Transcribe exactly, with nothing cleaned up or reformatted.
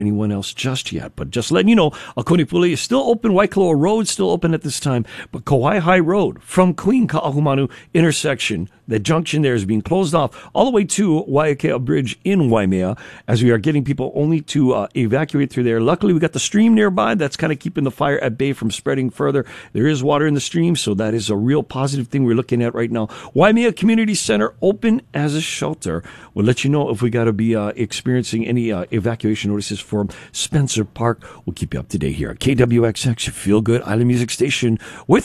anyone else just yet. But just letting you know, Akonipuli is still open. Waikoloa Road still open at this time. But Kauai High Road from Queen Ka'ahumanu intersection, the junction there is being closed off all the way to Waiakea Bridge in Waimea as we are getting people only to uh, evacuate through there. Luckily, we got the stream nearby. That's kind of keeping the fire at bay from spreading further. There is water in the stream, so that is a real positive thing we're looking at right now. Waimea Community Center open as a shelter. We'll let you know if we got to be uh, experiencing any uh, evacuation notices from Spencer Park. We'll keep you up to date here at K W X X, your feel good island music station with